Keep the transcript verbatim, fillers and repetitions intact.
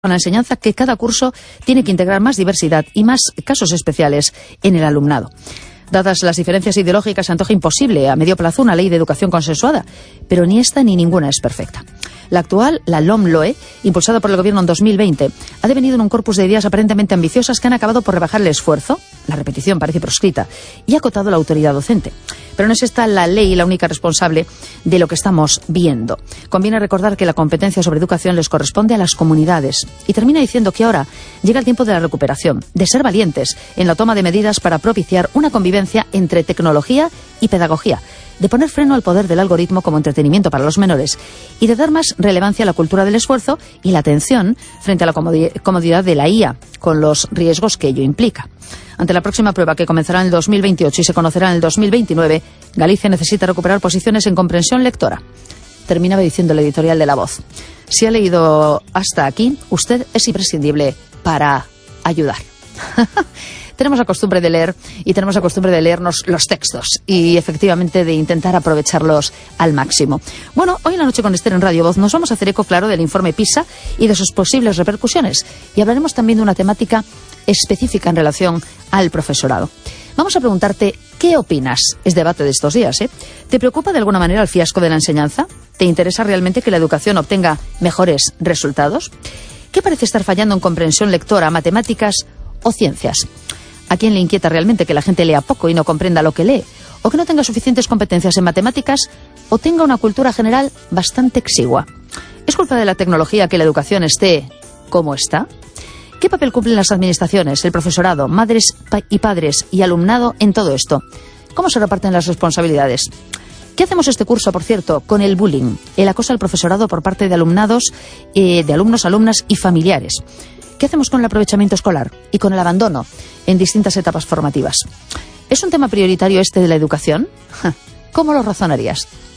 con la enseñanza que cada curso tiene que integrar más diversidad y más casos especiales en el alumnado. Dadas las diferencias ideológicas, se antoja imposible a medio plazo una ley de educación consensuada, pero ni esta ni ninguna es perfecta. La actual, la LOMLOE, impulsada por el Gobierno en dos mil veinte, ha devenido en un corpus de ideas aparentemente ambiciosas que han acabado por rebajar el esfuerzo, la repetición parece proscrita, y ha acotado la autoridad docente. Pero no es esta la ley la única responsable de lo que estamos viendo. Conviene recordar que la competencia sobre educación les corresponde a las comunidades. Y termina diciendo que ahora llega el tiempo de la recuperación, de ser valientes en la toma de medidas para propiciar una convivencia entre tecnología y pedagogía, de poner freno al poder del algoritmo como entretenimiento para los menores y de dar más relevancia a la cultura del esfuerzo y la atención frente a la comodidad de la I A, con los riesgos que ello implica. Ante la próxima prueba, que comenzará en el dos mil veintiocho y se conocerá en el dos mil veintinueve, Galicia necesita recuperar posiciones en comprensión lectora. Terminaba diciendo el editorial de La Voz. Si ha leído hasta aquí, usted es imprescindible para ayudar. Tenemos la costumbre de leer y tenemos la costumbre de leernos los textos y efectivamente de intentar aprovecharlos al máximo. Bueno, hoy en la noche con Esther en Radio Voz nos vamos a hacer eco, claro, del informe PISA y de sus posibles repercusiones, y hablaremos también de una temática específica en relación al profesorado. Vamos a preguntarte, ¿qué opinas? Es debate de estos días, ¿eh? ¿Te preocupa de alguna manera el fiasco de la enseñanza? ¿Te interesa realmente que la educación obtenga mejores resultados? ¿Qué parece estar fallando en comprensión lectora, matemáticas o ciencias? ¿A quién le inquieta realmente que la gente lea poco y no comprenda lo que lee? ¿O que no tenga suficientes competencias en matemáticas? ¿O tenga una cultura general bastante exigua? ¿Es culpa de la tecnología que la educación esté como está? ¿Qué papel cumplen las administraciones, el profesorado, madres y padres y alumnado en todo esto? ¿Cómo se reparten las responsabilidades? ¿Qué hacemos este curso, por cierto, con el bullying, el acoso al profesorado por parte de alumnados, eh, de alumnos, alumnas y familiares? ¿Qué hacemos con el aprovechamiento escolar y con el abandono en distintas etapas formativas? ¿Es un tema prioritario este de la educación? ¿Cómo lo razonarías?